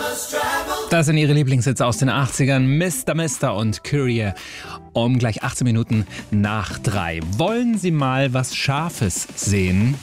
Das sind ihre Lieblingshits aus den 80ern. Mr. Mister und Courier um gleich 18 Minuten nach 3. Wollen Sie mal was Scharfes sehen?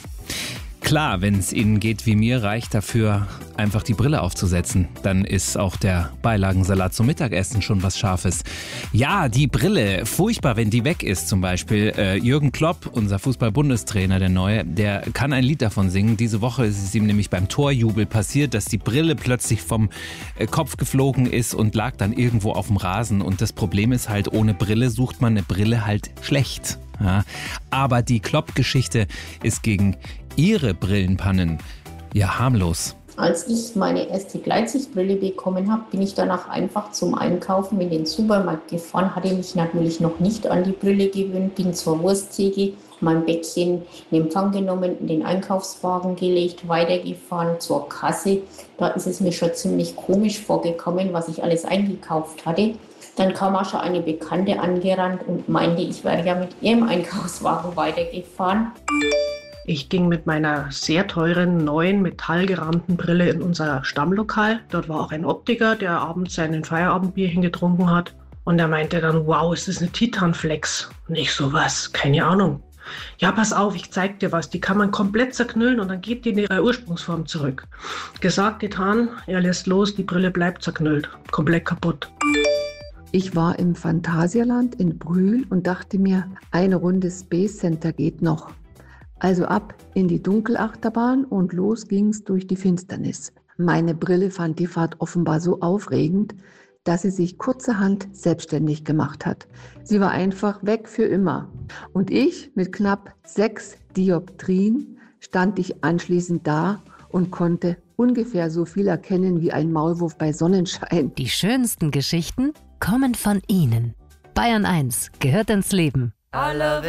Klar, wenn es Ihnen geht wie mir, reicht dafür einfach die Brille aufzusetzen. Dann ist auch der Beilagensalat zum Mittagessen schon was Scharfes. Ja, die Brille, furchtbar, wenn die weg ist zum Beispiel. Jürgen Klopp, unser Fußball-Bundestrainer, der Neue, der kann ein Lied davon singen. Diese Woche ist es ihm nämlich beim Torjubel passiert, dass die Brille plötzlich vom Kopf geflogen ist und lag dann irgendwo auf dem Rasen. Und das Problem ist halt, ohne Brille sucht man eine Brille halt schlecht. Ja, aber die Klopp-Geschichte ist gegen Ihre Brillenpannen ja harmlos. Als ich meine erste Gleitsichtbrille bekommen habe, bin ich danach einfach zum Einkaufen in den Supermarkt gefahren, hatte mich natürlich noch nicht an die Brille gewöhnt, bin zur Wursttheke, mein Päckchen in Empfang genommen, in den Einkaufswagen gelegt, weitergefahren zur Kasse. Da ist es mir schon ziemlich komisch vorgekommen, was ich alles eingekauft hatte. Dann kam auch schon eine Bekannte angerannt und meinte, ich wäre ja mit ihrem Einkaufswagen weitergefahren. Ich ging mit meiner sehr teuren, neuen, metallgerahmten Brille in unser Stammlokal. Dort war auch ein Optiker, der abends seinen Feierabendbierchen getrunken hat. Und er meinte dann, wow, ist das eine Titanflex? Und ich so, was? Keine Ahnung. Ja, pass auf, ich zeig dir was. Die kann man komplett zerknüllen und dann geht die in ihre Ursprungsform zurück. Gesagt, getan, er lässt los, die Brille bleibt zerknüllt. Komplett kaputt. Ich war im Phantasialand in Brühl und dachte mir, eine Runde Space Center geht noch. Also ab in die Dunkelachterbahn und los ging's durch die Finsternis. Meine Brille fand die Fahrt offenbar so aufregend, dass sie sich kurzerhand selbstständig gemacht hat. Sie war einfach weg für immer. Und ich mit knapp 6 Dioptrien stand ich anschließend da und konnte ungefähr so viel erkennen wie ein Maulwurf bei Sonnenschein. Die schönsten Geschichten kommen von Ihnen. Bayern 1 gehört ins Leben.